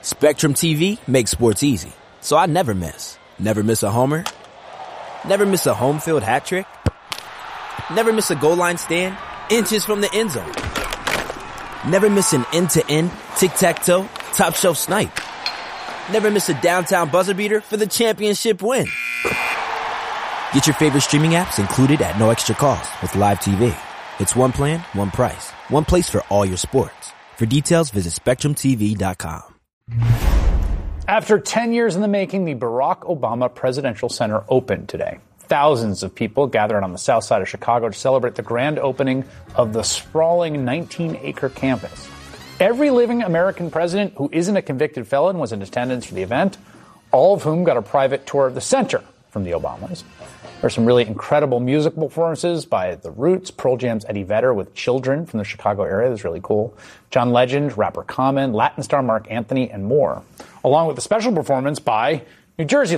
Spectrum TV makes sports easy, so I never miss. Never miss a homer. Never miss a home field hat trick. Never miss a goal line stand, inches from the end zone. Never miss an end-to-end, tic-tac-toe, top-shelf snipe. Never miss a downtown buzzer beater for the championship win. Get your favorite streaming apps included at no extra cost with Live TV. It's one plan, one price, one place for all your sports. For details, visit SpectrumTV.com. After 10 years in the making, the Barack Obama Presidential Center opened today. Thousands of people gathered on the south side of Chicago to celebrate the grand opening of the sprawling 19-acre campus. Every living American president who isn't a convicted felon was in attendance for the event, all of whom got a private tour of the center from the Obamas. There are some really incredible musical performances by The Roots, Pearl Jam's Eddie Vedder with children from the Chicago area. That's really cool. John Legend, rapper Common, Latin star Mark Anthony, and more. Along with a special performance by New Jersey